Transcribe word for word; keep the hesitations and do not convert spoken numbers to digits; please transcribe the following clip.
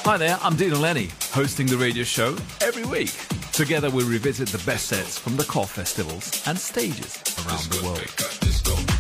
Hi there, I'm Dino Lenny, hosting the radio show every week. Together we'll revisit the best sets from the core festivals and stages around the world.